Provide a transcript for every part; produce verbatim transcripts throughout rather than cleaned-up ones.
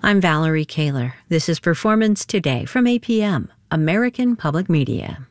I'm Valerie Kaler. This is Performance Today from A P M, American Public Media.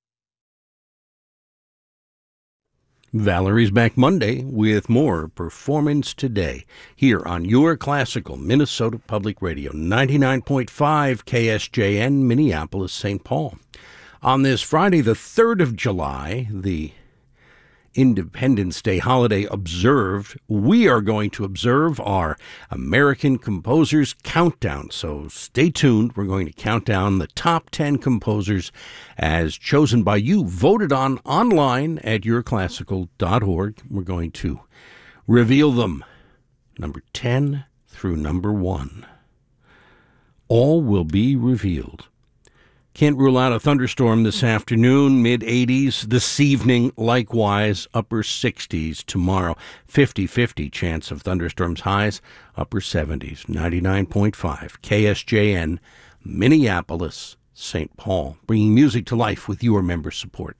Valerie's back Monday with more Performance Today here on your classical Minnesota Public Radio, ninety-nine point five K S J N, Minneapolis, Saint Paul. On this Friday, the third of July, the Independence Day holiday observed, we are going to observe our American Composers Countdown. So stay tuned. We're going to count down the top ten composers as chosen by you, voted on online at your classical dot org. We're going to reveal them, number ten through number one. All will be revealed. Can't rule out a thunderstorm this afternoon, mid eighties. This evening, likewise, upper sixties. Tomorrow, fifty-fifty chance of thunderstorms, highs, upper seventies. ninety-nine point five K S J N, Minneapolis, Saint Paul. Bringing music to life with your member support.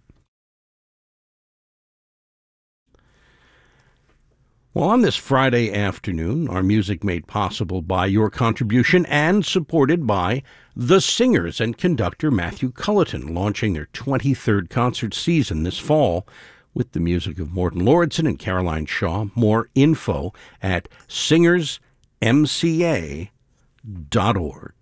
Well, on this Friday afternoon, our music made possible by your contribution and supported by the singers and conductor Matthew Culleton, launching their twenty-third concert season this fall with the music of Morton Lauridsen and Caroline Shaw. More info at singers m c a dot org.